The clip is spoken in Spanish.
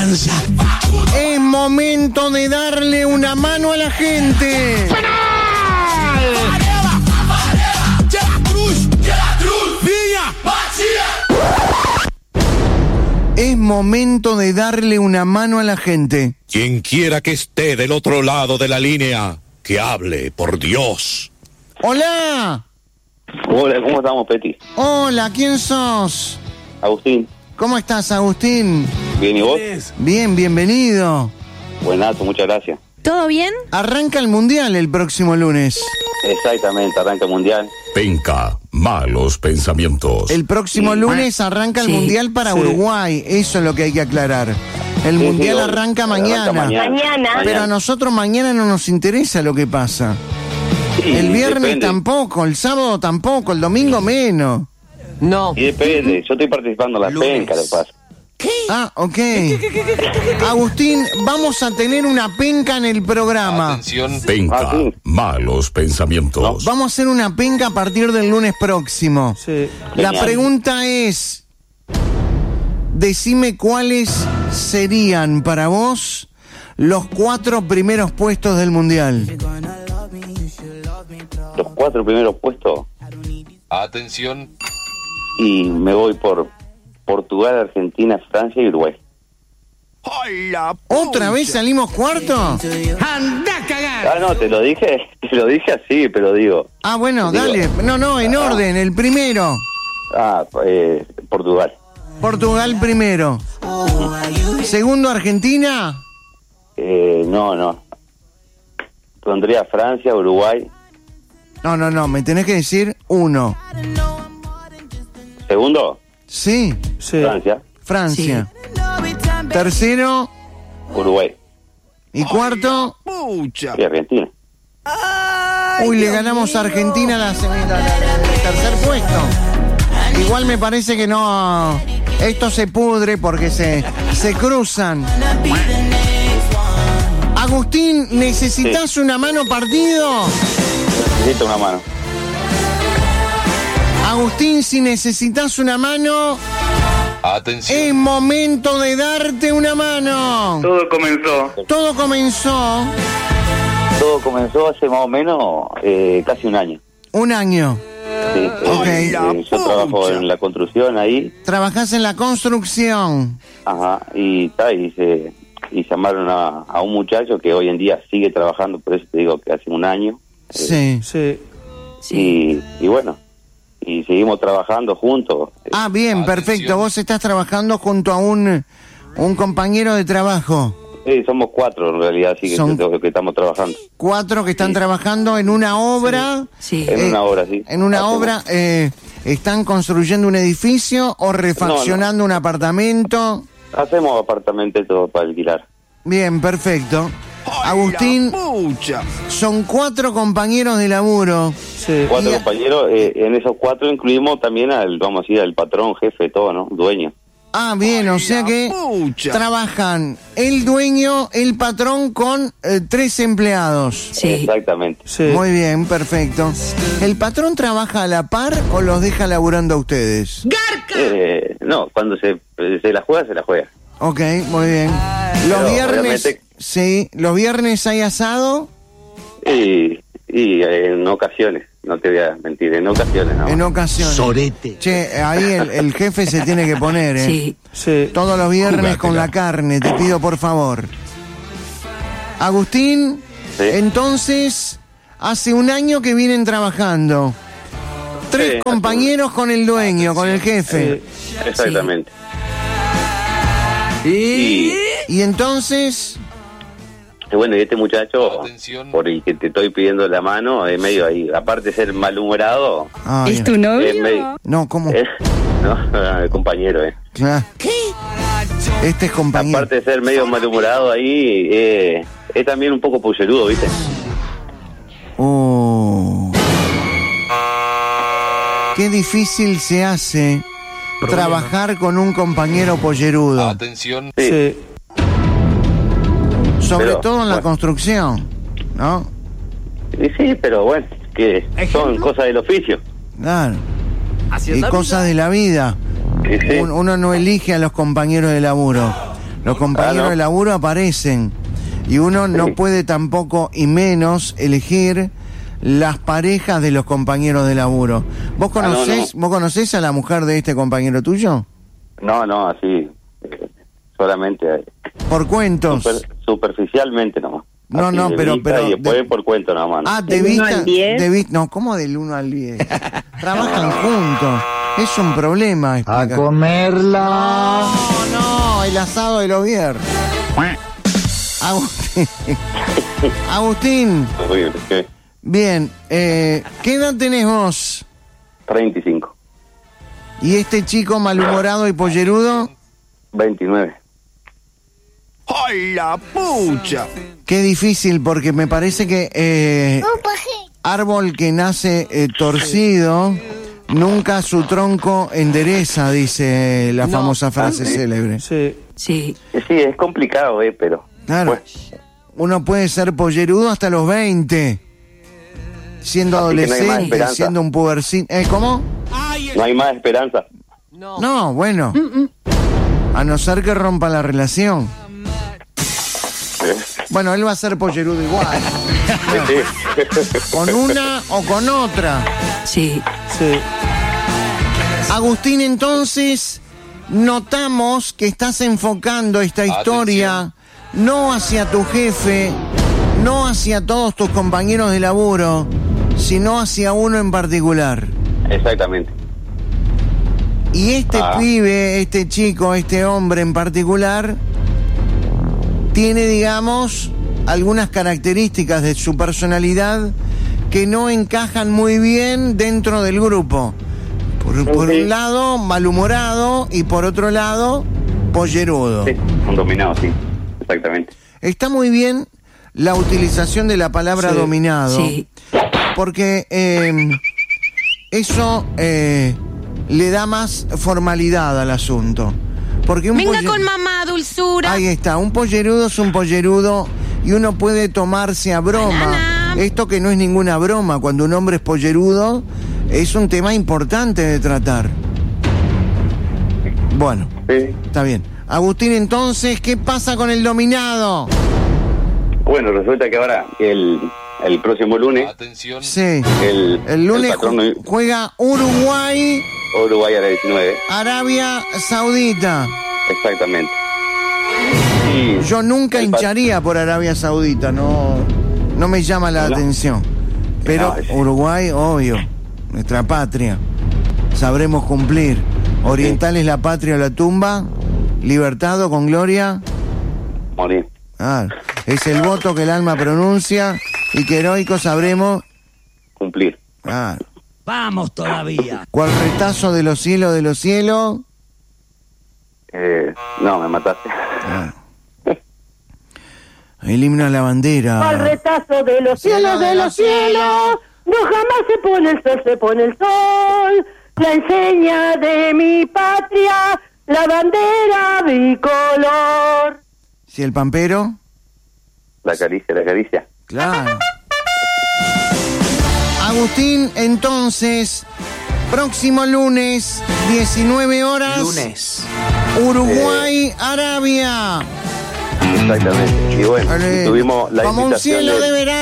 venganza. Es momento de darle una mano a la gente. Es momento de darle una mano a la gente. Quien quiera que esté del otro lado de la línea, que hable, por Dios. ¡Hola! Hola, ¿cómo estamos, Peti? Hola, ¿quién sos? Agustín. ¿Cómo estás, Agustín? Bien, ¿y vos? Bien, bienvenido. Buenazo, muchas gracias. ¿Todo bien? Arranca el Mundial el próximo lunes. Exactamente, arranca el Mundial. Penca, malos pensamientos. El próximo lunes arranca el Mundial para Uruguay. Eso es lo que hay que aclarar. El Mundial arranca mañana. Mañana. Pero a nosotros mañana no nos interesa lo que pasa. Sí, El viernes depende. tampoco, el sábado tampoco, el domingo menos. No. Y depende, yo estoy participando en la Lunes. penca, lo que pasa. Ah, ok. Agustín, vamos a tener una penca en el programa. Atención. Penca, Ah, sí. malos pensamientos. Vamos a hacer una penca a partir del lunes próximo. Sí. La Genial. pregunta es, decime cuáles serían para vos los 4 primeros puestos del Mundial. Los 4 primeros puestos, Atención. y me voy por Portugal, Argentina, Francia y Uruguay. ¿Otra vez salimos cuarto? ¡Anda a cagar! Ah, no, te lo dije así, pero digo. Ah, bueno, Digo- dale. No, en orden. El primero. Portugal. Portugal primero. Segundo, Argentina. No. Pondría Francia, Uruguay. No, me tenés que decir uno. Segundo, Sí, Sí. Francia. Tercero Uruguay y cuarto. Pucha. y Argentina. Uy, le ganamos a Argentina el tercer puesto. Igual me parece que no. Esto se pudre porque se cruzan. Agustín, ¿necesitas una mano partido? Necesito una mano. Agustín, si necesitas una mano, Atención. es momento de darte una mano. Todo comenzó Todo comenzó hace más o menos casi un año. un año. Sí, Ok. yo trabajo en la construcción ahí, Trabajás en la construcción. y llamaron a un muchacho que hoy en día sigue trabajando, por eso te digo que hace un año. Sí. Sí. Y bueno, y seguimos trabajando juntos. Ah, bien, perfecto. Vos estás trabajando junto a un compañero de trabajo. Somos 4 en realidad, así que Son- que estamos trabajando. 4 que están trabajando en una obra. Sí. En una obra, sí. En una Hacemos- obra, ¿están construyendo un edificio o refaccionando un apartamento? Hacemos apartamentos todo para alquilar. Bien, perfecto. Agustín, Pucha. son 4 compañeros de laburo. Sí. 4 Y- compañeros, en esos 4 incluimos también vamos a decir, al patrón, jefe, todo, ¿no? Dueño. Ah, bien, o sea que Pucha. trabajan el dueño, el patrón con 3 empleados. Sí. Exactamente. Sí. Muy bien, perfecto. ¿El patrón trabaja a la par o los deja laburando a ustedes? No, cuando se la juega, se la juega. Ok, muy bien. Los Pero, viernes, obviamente- sí, los viernes hay asado. Y en ocasiones, no te voy a mentir, en ocasiones, ¿no? En ocasiones. Sorete. Che, ahí el jefe se tiene que poner, ¿eh? Sí. Sí. Todos los viernes con Júgatela. la carne, te pido por favor. Agustín, Sí. entonces, hace un año que vienen trabajando. 3 Sí, compañeros con el dueño, con el jefe. Exactamente. Y... Y entonces, Y bueno, y este muchacho, Atención. por el que te estoy pidiendo la mano, es medio ahí, aparte de ser malhumorado, ay, ¿Es tu novio? es medio... no, ¿cómo? No, el compañero, Claro. Este es compañero. Aparte de ser medio malhumorado ahí, es también un poco pollerudo, ¿viste? Oh. Qué difícil se hace trabajar con un compañero pollerudo, Atención. Sí. sobre pero, todo en la bueno. construcción, ¿no? Y sí, pero bueno, que son cosas del oficio. Claro. Así Y cosas de la vida. Sí, sí. Uno no elige a los compañeros de laburo. Los compañeros de laburo aparecen. Y uno no puede tampoco, y menos, elegir las parejas de los compañeros de laburo. ¿Vos conocés, ¿Vos conocés a la mujer de este compañero tuyo? No, así, solamente... ¿Por cuentos? Superficialmente nomás. No, así, no, pero... Y después por cuento nomás. ¿No? ¿de vista? No, ¿cómo del 1 al 10? Trabajan juntos. Es un problema. A comerla. No, el asado de los viernes. Agustín. Horrible, ¿qué? Bien, ¿qué edad tenés vos? 35. ¿Y este chico malhumorado y pollerudo? 29. ¡Ay, la pucha! Qué difícil, porque me parece que árbol que nace torcido, nunca su tronco endereza, dice la famosa frase célebre. Sí. Sí, es complicado, pero... Claro, Pues, uno puede ser pollerudo hasta los 20, siendo así que no hay más adolescente, esperanza. siendo un pubercín. ¿Cómo? no hay más esperanza. No, bueno, a no ser que rompa la relación. Bueno, él va a ser pollerudo igual. Con una o con otra. Sí. Agustín, entonces, notamos que estás enfocando esta historia no hacia tu jefe, no hacia todos tus compañeros de laburo, sino hacia uno en particular. Exactamente. Y este pibe, este chico, este hombre en particular, tiene, digamos, algunas características de su personalidad que no encajan muy bien dentro del grupo. Por un lado, malhumorado, y por otro lado, pollerudo. Sí, un dominado, sí, exactamente. Está muy bien la utilización de la palabra dominado, Sí. porque eso le da más formalidad al asunto. Porque Venga con mamá, dulzura. Ahí está, un pollerudo es un pollerudo y uno puede tomarse a broma. Banana. Esto que no es ninguna broma, cuando un hombre es pollerudo, es un tema importante de tratar. Bueno, Sí. está bien. Agustín, entonces, ¿qué pasa con el dominado? Bueno, resulta que ahora, el próximo lunes, Sí. el lunes patrón juega Uruguay, Uruguay a la 19. Arabia Saudita. Exactamente. Y Yo nunca el pat- hincharía por Arabia Saudita, no me llama la No. atención. Pero No, Uruguay, obvio, nuestra patria. Sabremos cumplir. Oriental es la patria o la tumba. Libertad o con gloria. Morir. Es el voto que el alma pronuncia y que heroico sabremos. Cumplir. Vamos todavía. Cual retazo de los cielos. No, me mataste. El himno a la bandera. Al retazo de los cielos, no jamás se pone el sol, la enseña de mi patria, la bandera bicolor. ¿Si el pampero? La caricia. Claro. Agustín, entonces, próximo lunes, 19 horas. Lunes. Uruguay, Arabia. Exactamente. Y bueno, Vale. tuvimos la Como un invitación cielo de- de verano.